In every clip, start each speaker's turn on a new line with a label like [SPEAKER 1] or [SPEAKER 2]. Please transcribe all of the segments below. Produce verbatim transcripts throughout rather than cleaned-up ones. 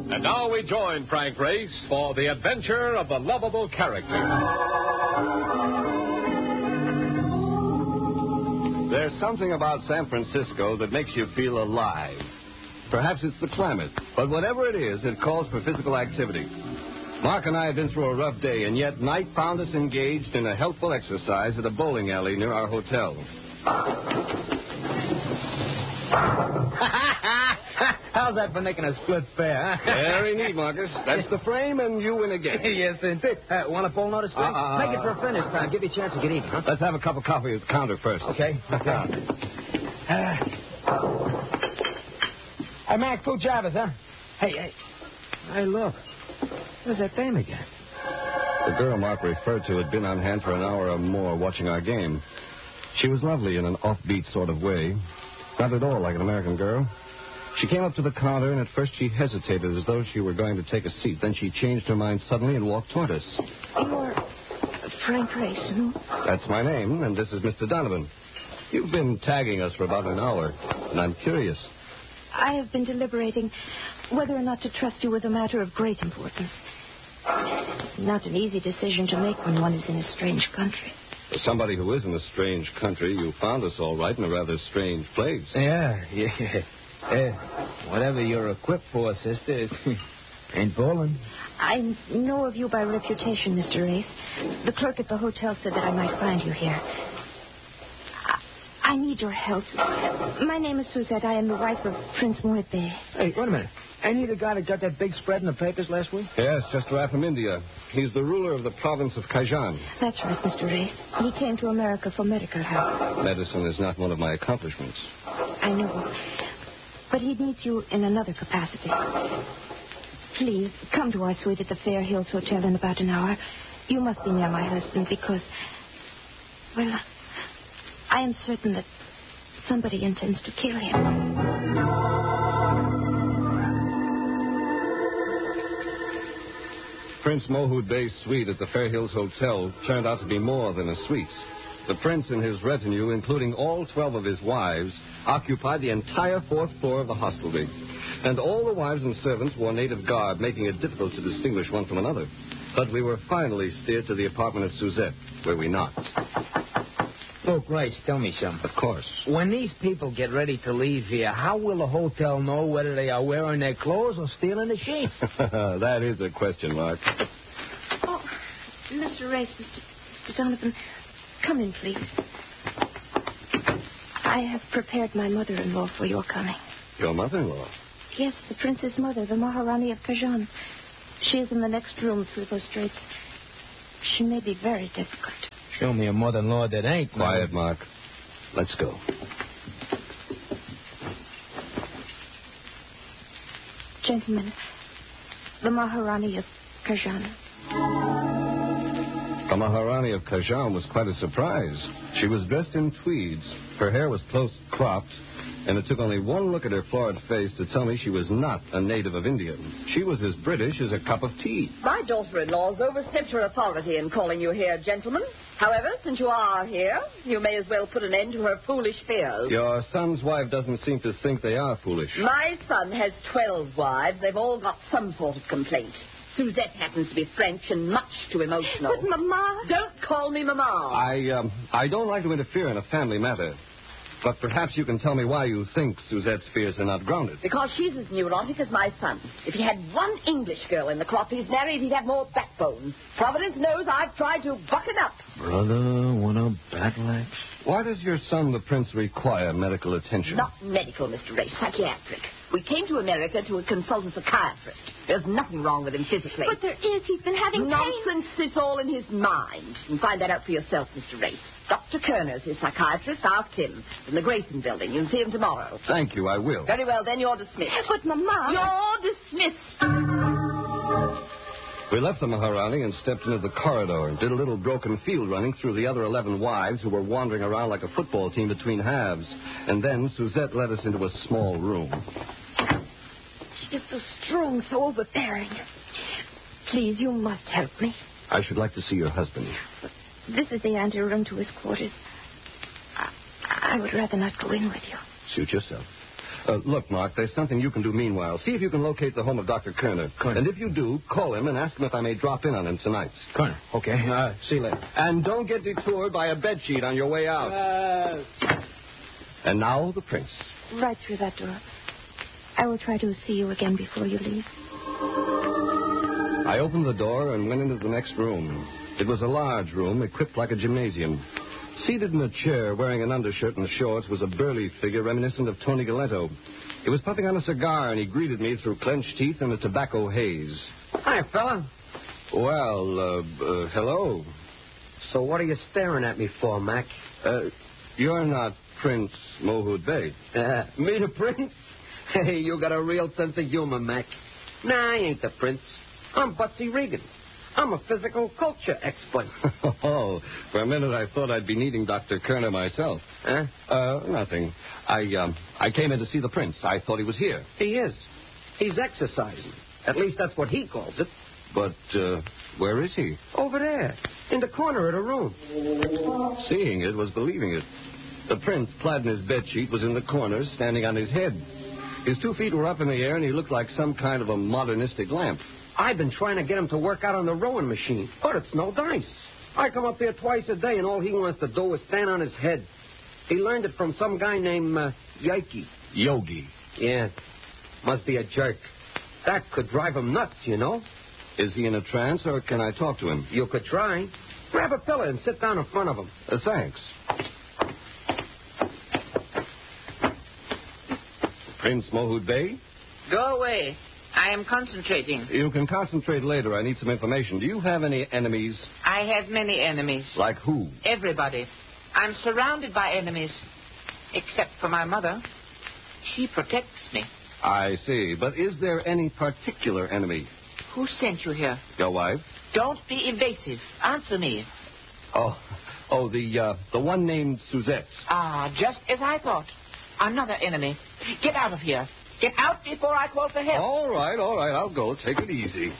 [SPEAKER 1] And now we join Frank Race for the adventure of the lovable character.
[SPEAKER 2] There's something about San Francisco that makes you feel alive. Perhaps it's the climate, but whatever it is, it calls for physical activity. Mark and I had been through a rough day, and yet night found us engaged in a healthful exercise at a bowling alley near our hotel.
[SPEAKER 3] How's that for making a split fare, huh?
[SPEAKER 2] Very neat, Marcus. That's the frame, and you win again.
[SPEAKER 3] Yes, indeed. Uh, want a full notice, Frank?
[SPEAKER 2] Uh, uh,
[SPEAKER 3] Make it for a finish time. Give you a chance to get even, huh?
[SPEAKER 2] Let's have a cup of coffee at the counter first.
[SPEAKER 3] Okay. Okay. Uh, hey, Mac, two Javas, huh? Hey, hey. Hey, look. There's that dame again.
[SPEAKER 2] The girl Mark referred to had been on hand for an hour or more watching our game. She was lovely in an offbeat sort of way. Not at all like an American girl. She came up to the counter, and at first she hesitated as though she were going to take a seat. Then she changed her mind suddenly and walked toward us.
[SPEAKER 4] You're Frank Race, hmm?
[SPEAKER 2] That's my name, and this is Mister Donovan. You've been tagging us for about an hour, and I'm curious.
[SPEAKER 4] I have been deliberating whether or not to trust you with a matter of great importance. It's not an easy decision to make when one is in a strange country.
[SPEAKER 2] For somebody who is in a strange country, you found us all right in a rather strange place.
[SPEAKER 3] Yeah, yeah. Uh, whatever you're equipped for, sister, ain't bowling.
[SPEAKER 4] I know of you by reputation, Mister Race. The clerk at the hotel said that I might find you here. I, I need your help. My name is Suzette. I am the wife of Prince Mohit Bey.
[SPEAKER 3] Hey, wait a minute. Ain't he the guy that got that big spread in the papers last week?
[SPEAKER 2] Yes, just arrived from India. He's the ruler of the province of Kaijan.
[SPEAKER 4] That's right, Mister Race. He came to America for medical help.
[SPEAKER 2] Medicine is not one of my accomplishments.
[SPEAKER 4] I know. But he needs you in another capacity. Please, come to our suite at the Fair Hills Hotel in about an hour. You must be near my husband because, well, I am certain that somebody intends to kill him.
[SPEAKER 2] Prince Mohud Bey's suite at the Fair Hills Hotel turned out to be more than a suite. The prince and his retinue, including all twelve of his wives, occupied the entire fourth floor of the hostelry. And all the wives and servants wore native garb, making it difficult to distinguish one from another. But we were finally steered to the apartment of Suzette, where we knocked.
[SPEAKER 3] Look, Grace, tell me something.
[SPEAKER 2] Of course.
[SPEAKER 3] When these people get ready to leave here, how will the hotel know whether they are wearing their clothes or stealing the sheets?
[SPEAKER 2] That is a question, Mark.
[SPEAKER 4] Oh, Mister Race, Mister Mister Donovan, come in, please. I have prepared my mother-in-law for your coming.
[SPEAKER 2] Your mother-in-law?
[SPEAKER 4] Yes, the prince's mother, the Maharani of Kaijan. She is in the next room through those straits. She may be very difficult.
[SPEAKER 3] Show me a mother-in-law that ain't.
[SPEAKER 2] Quiet, Mark. Let's go.
[SPEAKER 4] Gentlemen, the Maharani of Kaijan.
[SPEAKER 2] The Maharani of Kaijan was quite a surprise. She was dressed in tweeds. Her hair was close cropped, and it took only one look at her florid face to tell me she was not a native of India. She was as British as a cup of tea.
[SPEAKER 5] My daughter-in-law's overstepped her authority in calling you here, gentlemen. However, since you are here, you may as well put an end to her foolish fears.
[SPEAKER 2] Your son's wife doesn't seem to think they are foolish.
[SPEAKER 5] My son has twelve wives. They've all got some sort of complaint. Suzette happens to be French and much too emotional.
[SPEAKER 4] But, Mama...
[SPEAKER 5] Don't call me Mama.
[SPEAKER 2] I, um, I don't like to interfere in a family matter. But perhaps you can tell me why you think Suzette's fears are not grounded.
[SPEAKER 5] Because she's as neurotic as my son. If he had one English girl in the crop he's married, he'd have more backbone. Providence knows I've tried to buck it up.
[SPEAKER 3] Brother, wanna battle axe?
[SPEAKER 2] Why does your son, the prince, require medical attention?
[SPEAKER 5] Not medical, Mister Race, psychiatric. We came to America to consult a psychiatrist. There's nothing wrong with him physically.
[SPEAKER 4] But there is. He's been having pain.
[SPEAKER 5] Nonsense. It's all in his mind. You can find that out for yourself, Mister Race. Doctor Kerner's his psychiatrist. Ask him. From the Grayson Building. You can see him tomorrow.
[SPEAKER 2] Thank you, I will.
[SPEAKER 5] Very well, then you're dismissed.
[SPEAKER 4] But, Mama...
[SPEAKER 5] You're dismissed.
[SPEAKER 2] We left the Maharani and stepped into the corridor and did a little broken field running through the other eleven wives who were wandering around like a football team between halves. And then Suzette led us into a small room.
[SPEAKER 4] She is so strong, so overbearing. Please, you must help me.
[SPEAKER 2] I should like to see your husband.
[SPEAKER 4] This is the anteroom to his quarters. I, I would rather not go in with you.
[SPEAKER 2] Suit yourself. Uh, look, Mark, there's something you can do meanwhile. See if you can locate the home of Doctor Kerner.
[SPEAKER 3] Kerner.
[SPEAKER 2] And if you do, call him and ask him if I may drop in on him tonight.
[SPEAKER 3] Kerner. Okay. Uh, see you later.
[SPEAKER 2] And don't get detoured by a bedsheet on your way out.
[SPEAKER 3] Uh...
[SPEAKER 2] And now the prince.
[SPEAKER 4] Right through that door. I will try to see you again before you leave.
[SPEAKER 2] I opened the door and went into the next room. It was a large room, equipped like a gymnasium. Seated in a chair, wearing an undershirt and shorts, was a burly figure reminiscent of Tony Galetto. He was puffing on a cigar, and he greeted me through clenched teeth and a tobacco haze.
[SPEAKER 3] Hi, fella.
[SPEAKER 2] Well, uh, uh, hello.
[SPEAKER 3] So what are you staring at me for, Mac?
[SPEAKER 2] Uh, you're not Prince Mohud Bey.
[SPEAKER 3] Uh, me the prince? Hey, you got a real sense of humor, Mac. Nah, I ain't the prince. I'm Butsy Regan. I'm a physical culture expert.
[SPEAKER 2] Oh, for a minute I thought I'd be needing Doctor Kerner myself.
[SPEAKER 3] Huh?
[SPEAKER 2] Uh, nothing. I, um, I came in to see the prince. I thought he was here.
[SPEAKER 3] He is. He's exercising. At least that's what he calls it.
[SPEAKER 2] But, uh, where is he?
[SPEAKER 3] Over there, in the corner of the room.
[SPEAKER 2] Seeing it was believing it. The prince, clad in his bedsheet, was in the corner, standing on his head. His two feet were up in the air, and he looked like some kind of a modernistic lamp.
[SPEAKER 3] I've been trying to get him to work out on the rowing machine, but it's no dice. I come up there twice a day, and all he wants to do is stand on his head. He learned it from some guy named uh, Yike.
[SPEAKER 2] Yogi.
[SPEAKER 3] Yeah, must be a jerk. That could drive him nuts, you know.
[SPEAKER 2] Is he in a trance, or can I talk to him?
[SPEAKER 3] You could try. Grab a pillow and sit down in front of him.
[SPEAKER 2] Uh, thanks. Prince Mohud Bey?
[SPEAKER 6] Go away. I am concentrating.
[SPEAKER 2] You can concentrate later. I need some information. Do you have any enemies?
[SPEAKER 6] I have many enemies.
[SPEAKER 2] Like who?
[SPEAKER 6] Everybody. I'm surrounded by enemies. Except for my mother. She protects me.
[SPEAKER 2] I see. But is there any particular enemy?
[SPEAKER 6] Who sent you here?
[SPEAKER 2] Your wife?
[SPEAKER 6] Don't be evasive. Answer me.
[SPEAKER 2] Oh, oh, the uh, the one named Suzette.
[SPEAKER 6] Ah, just as I thought. Another enemy. Get out of here. Get out before I call for help.
[SPEAKER 2] All right, all right. I'll go. Take it easy.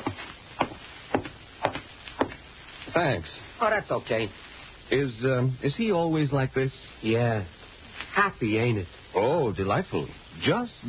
[SPEAKER 2] Thanks.
[SPEAKER 3] Oh, that's okay.
[SPEAKER 2] Is um, is he always like this?
[SPEAKER 3] Yeah. Happy, ain't it?
[SPEAKER 2] Oh, delightful. Just